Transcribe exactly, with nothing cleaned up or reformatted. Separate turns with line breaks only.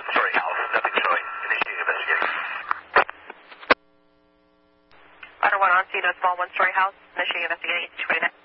one-story house. Nothing showing. Initiating investigation.
Otter one on scene, a small one-story house. Initiating investigation.